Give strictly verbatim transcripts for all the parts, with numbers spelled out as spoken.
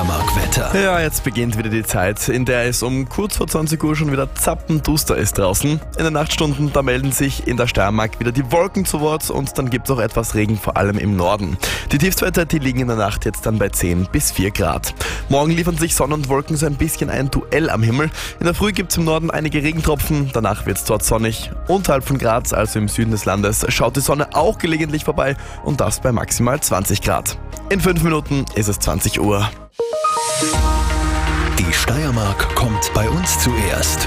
Steiermark-Wetter. Ja, jetzt beginnt wieder die Zeit, in der es um kurz vor zwanzig Uhr schon wieder zappenduster ist draußen. In den Nachtstunden, da melden sich in der Steiermark wieder die Wolken zu Wort und dann gibt es auch etwas Regen, vor allem im Norden. Die Tiefstwerte, die liegen in der Nacht jetzt dann bei zehn bis vier Grad. Morgen liefern sich Sonne und Wolken so ein bisschen ein Duell am Himmel. In der Früh gibt es im Norden einige Regentropfen, danach wird es dort sonnig. Unterhalb von Graz, also im Süden des Landes, schaut die Sonne auch gelegentlich vorbei und das bei maximal zwanzig Grad. In fünf Minuten ist es zwanzig Uhr. Die Steiermark kommt bei uns zuerst.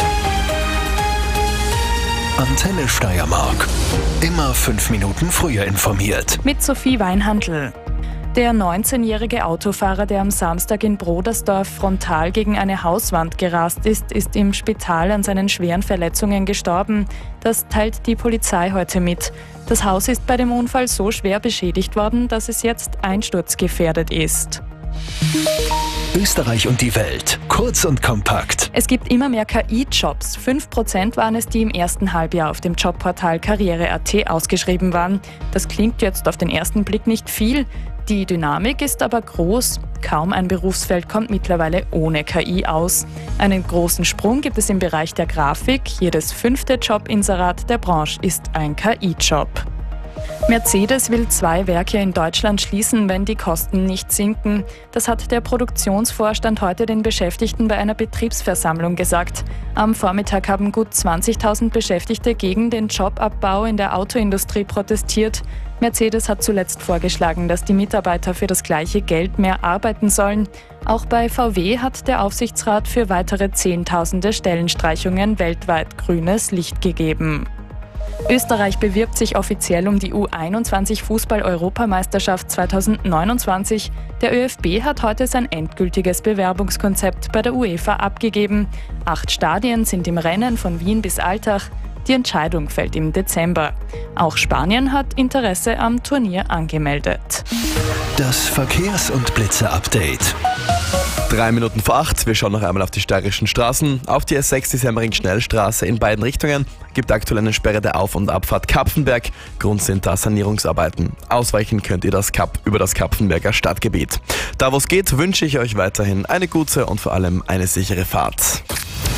Antenne Steiermark. Immer fünf Minuten früher informiert. Mit Sophie Weinhandl. Der neunzehnjährige Autofahrer, der am Samstag in Brodersdorf frontal gegen eine Hauswand gerast ist, ist im Spital an seinen schweren Verletzungen gestorben. Das teilt die Polizei heute mit. Das Haus ist bei dem Unfall so schwer beschädigt worden, dass es jetzt einsturzgefährdet ist. Österreich und die Welt. Kurz und kompakt. Es gibt immer mehr K I-Jobs. fünf Prozent waren es, die im ersten Halbjahr auf dem Jobportal karriere punkt at ausgeschrieben waren. Das klingt jetzt auf den ersten Blick nicht viel. Die Dynamik ist aber groß. Kaum ein Berufsfeld kommt mittlerweile ohne K I aus. Einen großen Sprung gibt es im Bereich der Grafik. Jedes fünfte Jobinserat der Branche ist ein K I-Job. Mercedes will zwei Werke in Deutschland schließen, wenn die Kosten nicht sinken. Das hat der Produktionsvorstand heute den Beschäftigten bei einer Betriebsversammlung gesagt. Am Vormittag haben gut zwanzigtausend Beschäftigte gegen den Jobabbau in der Autoindustrie protestiert. Mercedes hat zuletzt vorgeschlagen, dass die Mitarbeiter für das gleiche Geld mehr arbeiten sollen. Auch bei V W hat der Aufsichtsrat für weitere Zehntausende Stellenstreichungen weltweit grünes Licht gegeben. Österreich bewirbt sich offiziell um die U einundzwanzig Fußball-Europameisterschaft zweitausendneunundzwanzig. Der ÖFB hat heute sein endgültiges Bewerbungskonzept bei der UEFA abgegeben. Acht Stadien sind im Rennen von Wien bis Altach. Die Entscheidung fällt im Dezember. Auch Spanien hat Interesse am Turnier angemeldet. Das Verkehrs- und Blitzer-Update. Drei Minuten vor acht, wir schauen noch einmal auf die steirischen Straßen. Auf die S sechs, die Semmering-Schnellstraße in beiden Richtungen, gibt aktuell eine Sperre der Auf- und Abfahrt Kapfenberg. Grund sind da Sanierungsarbeiten. Ausweichen könnt ihr das Kap über das Kapfenberger Stadtgebiet. Da wo es geht, wünsche ich euch weiterhin eine gute und vor allem eine sichere Fahrt.